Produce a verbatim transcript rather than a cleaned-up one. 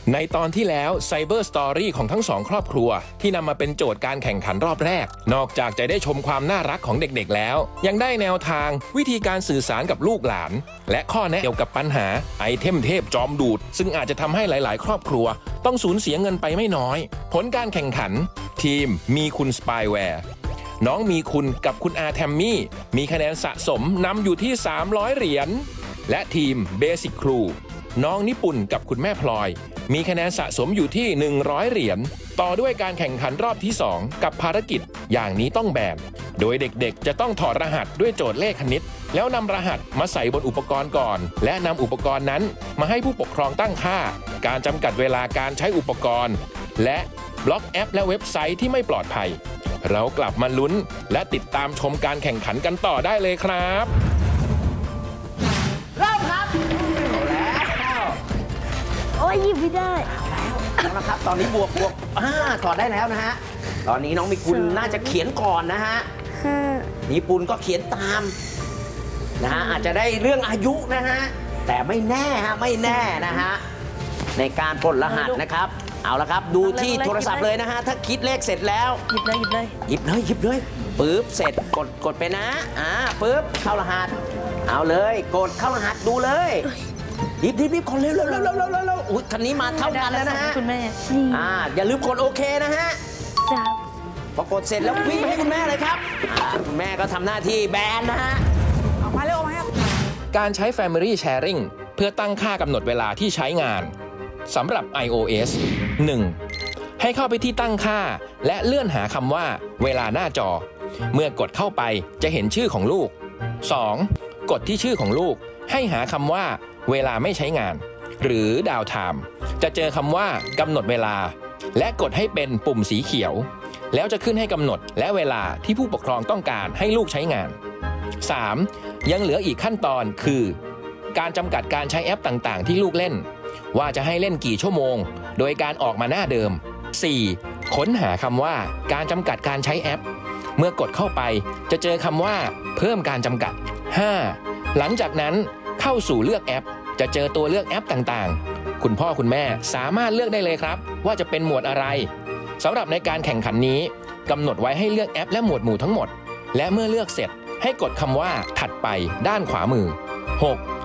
ในตอนที่แล้ว Cyber Story ของทั้งสองครอบครัวที่นำมาเป็นโจทย์การแข่งขันรอบแรกนอกจากจะได้ชมความน่ารักของเด็กๆแล้วยังได้แนวทางวิธีการสื่อสารกับลูกหลานและข้อแนะเกี่ยวกับปัญหาไอเทมเทพจอมดูดซึ่งอาจจะทำให้หลายๆ ครอบครัวต้องสูญเสียเงินไปไม่น้อยผลการแข่งขันทีมมีคุณสปายแวร์น้องมีคุณกับคุณอาแทมมี่มีคะแนนสะสมนำอยู่ที่สามร้อยเหรียญและทีมเบสิกครูน้องนิปุ่นกับคุณแม่พลอยมีคะแนนสะสมอยู่ที่หนึ่งร้อยเหรียญต่อด้วยการแข่งขันรอบที่สองกับภารกิจอย่างนี้ต้องแบกโดยเด็กๆจะต้องถอดรหัสด้วยโจทย์เลขคณิตแล้วนำรหัสมาใส่บนอุปกรณ์ก่อนและนำอุปกรณ์นั้นมาให้ผู้ปกครองตั้งค่าการจำกัดเวลาการใช้อุปกรณ์และบล็อกแอปและเว็บไซต์ที่ไม่ปลอดภัยเรากลับมาลุ้นและติดตามชมการแข่งขันกันต่อได้เลยครับเริ่มครับเอาแล้วโอ้ยหยิบไม่ได้เอาละครับตอนนี้บวกบวกอ่าถอดได้แล้วนะฮะตอนนี้น้องมิคุณน่าจะเขียนก่อนนะฮะญี่ปุ่นก็เขียนตามนะฮะอาจจะได้เรื่องอายุนะฮะแต่ไม่แน่ฮะไม่แน่นะฮะในการปลดรหัสนะครับเอาละครับดูที่โทรศัพท์เลยนะฮะถ้าคิดเลขเสร็จแล้วหยิบเลยหยิบเลยหยิบเลยหยิบเลยปึ๊บเสร็จกดกดไปนะอ่าปึ๊บเข้ารหัสเอาเลยกดเข้ารหัสดูเลยหยิบหยิบหยิบคนเร็วเร็วเร็วเร็วเร็วเร็วอุ้ยคันนี้มาเท่ากันแล้วนะฮะคุณแม่อ่าอย่าลืมกดโอเคนะฮะสามพอกดเสร็จแล้ววิ่งไปให้คุณแม่เลยครับอ่าคุณแม่ก็ทำหน้าที่แบนนะฮะออกมาเร็วออกมาการใช้ Family Sharing เพื่อตั้งค่ากำหนดเวลาที่ใช้งานสำหรับ iOS หนึ่ง ให้เข้าไปที่ตั้งค่าและเลื่อนหาคำว่าเวลาหน้าจอเมื่อกดเข้าไปจะเห็นชื่อของลูก สอง กดที่ชื่อของลูกให้หาคำว่าเวลาไม่ใช้งานหรือดาวไทม์จะเจอคำว่ากำหนดเวลาและกดให้เป็นปุ่มสีเขียวแล้วจะขึ้นให้กำหนดและเวลาที่ผู้ปกครองต้องการให้ลูกใช้งาน สาม ยังเหลืออีกขั้นตอนคือการจำกัดการใช้แอปต่างๆที่ลูกเล่นว่าจะให้เล่นกี่ชั่วโมงโดยการออกมาหน้าเดิม สี่ ค้นหาคำว่าการจำกัดการใช้แอปเมื่อกดเข้าไปจะเจอคำว่าเพิ่มการจำกัด ห้า หลังจากนั้นเข้าสู่เลือกแอปจะเจอตัวเลือกแอปต่างๆคุณพ่อคุณแม่สามารถเลือกได้เลยครับว่าจะเป็นหมวดอะไรสำหรับในการแข่งขันนี้กำหนดไว้ให้เลือกแอปและหมวดหมู่ทั้งหมดและเมื่อเลือกเสร็จให้กดคำว่าถัดไปด้านขวามือ หก